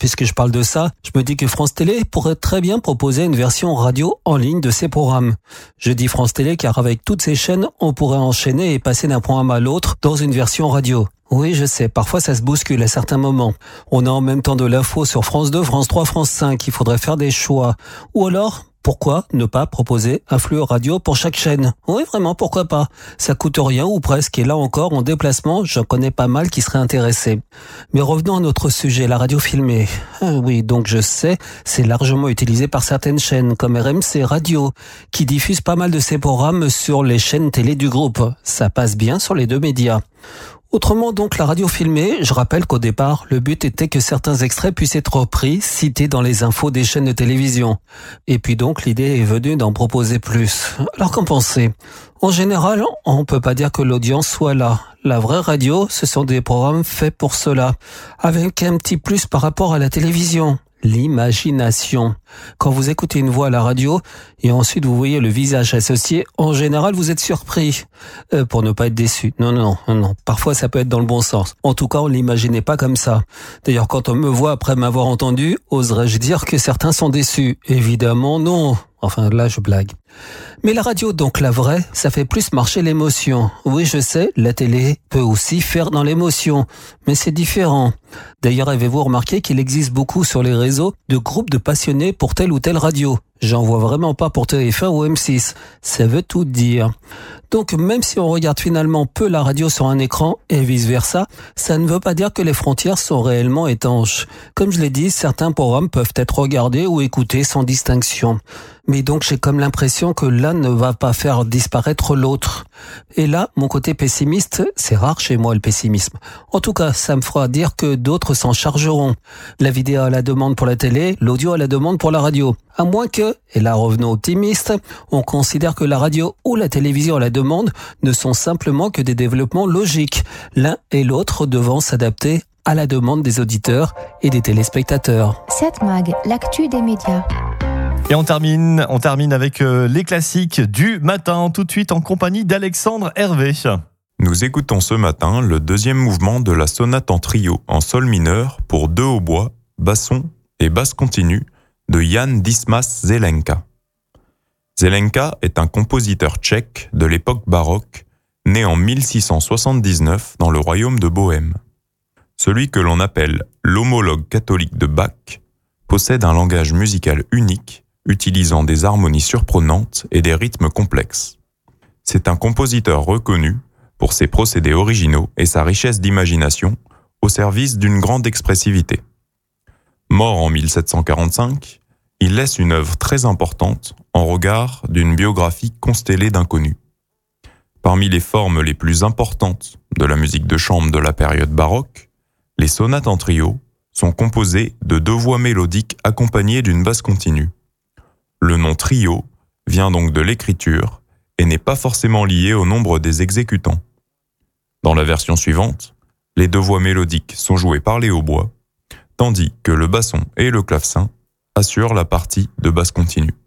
puisque je parle de ça, je me dis que France Télé pourrait très bien proposer une version radio en ligne de ses programmes. Je dis France Télé car avec toutes ces chaînes, on pourrait enchaîner et passer d'un programme à l'autre dans une version radio. Oui, je sais, parfois ça se bouscule à certains moments. On a en même temps de l'info sur France 2, France 3, France 5, il faudrait faire des choix. Ou alors, pourquoi ne pas proposer un flux radio pour chaque chaîne? Oui, vraiment, pourquoi pas? Ça coûte rien ou presque, et là encore, en déplacement, j'en connais pas mal qui seraient intéressés. Mais revenons à notre sujet, la radio filmée. Oui, donc je sais, c'est largement utilisé par certaines chaînes, comme RMC Radio, qui diffusent pas mal de ses programmes sur les chaînes télé du groupe. Ça passe bien sur les deux médias. Autrement donc la radio filmée, je rappelle qu'au départ, le but était que certains extraits puissent être repris, cités dans les infos des chaînes de télévision. Et puis donc l'idée est venue d'en proposer plus. Alors qu'en pensez? En général, on peut pas dire que l'audience soit là. La vraie radio, ce sont des programmes faits pour cela, avec un petit plus par rapport à la télévision. L'imagination. Quand vous écoutez une voix à la radio et ensuite vous voyez le visage associé, en général vous êtes surpris pour ne pas être déçu. Non. Parfois ça peut être dans le bon sens. En tout cas, on l'imaginait pas comme ça. D'ailleurs, quand on me voit après m'avoir entendu, oserais-je dire que certains sont déçus? Évidemment non. Enfin là, je blague. Mais la radio, donc la vraie, ça fait plus marcher l'émotion. Oui, je sais, la télé peut aussi faire dans l'émotion, mais c'est différent. D'ailleurs, avez-vous remarqué qu'il existe beaucoup sur les réseaux de groupes de passionnés pour telle ou telle radio? J'en vois vraiment pas pour TF1 ou M6. Ça veut tout dire. Donc, même si on regarde finalement peu la radio sur un écran et vice-versa, ça ne veut pas dire que les frontières sont réellement étanches. Comme je l'ai dit, certains programmes peuvent être regardés ou écoutés sans distinction. Mais donc, j'ai comme l'impression que l'un ne va pas faire disparaître l'autre. Et là, mon côté pessimiste, c'est rare chez moi le pessimisme. En tout cas, ça me fera dire que d'autres s'en chargeront. La vidéo à la demande pour la télé, l'audio à la demande pour la radio. À moins que, et là revenons optimistes, on considère que la radio ou la télévision à la demande ne sont simplement que des développements logiques, l'un et l'autre devant s'adapter à la demande des auditeurs et des téléspectateurs. 7 Mag, l'actu des médias. Et on termine avec les classiques du matin, tout de suite en compagnie d'Alexandre Hervé. Nous écoutons ce matin le deuxième mouvement de la sonate en trio en sol mineur pour deux hautbois, basson et basse continue de Jan Dismas Zelenka. Zelenka est un compositeur tchèque de l'époque baroque, né en 1679 dans le royaume de Bohême. Celui que l'on appelle l'homologue catholique de Bach possède un langage musical unique, utilisant des harmonies surprenantes et des rythmes complexes. C'est un compositeur reconnu pour ses procédés originaux et sa richesse d'imagination au service d'une grande expressivité. Mort en 1745, il laisse une œuvre très importante en regard d'une biographie constellée d'inconnus. Parmi les formes les plus importantes de la musique de chambre de la période baroque, les sonates en trio sont composées de deux voix mélodiques accompagnées d'une basse continue. Le nom trio vient donc de l'écriture et n'est pas forcément lié au nombre des exécutants. Dans la version suivante, les deux voix mélodiques sont jouées par les hautbois, tandis que le basson et le clavecin assurent la partie de basse continue.